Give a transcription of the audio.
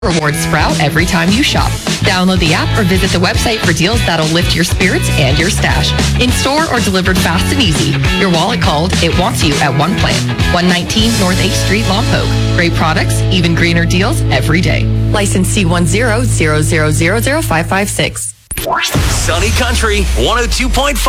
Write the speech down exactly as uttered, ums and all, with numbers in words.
Rewards sprout every time you shop. Download the app or visit the website for deals that'll lift your spirits and your stash. In-store or delivered fast and easy. Your wallet called, it wants you at one plan. one nineteen North eighth Street, Lompoc. Great products, even greener deals every day. License C one zero zero zero zero zero five five six. Sunny Country one oh two point five.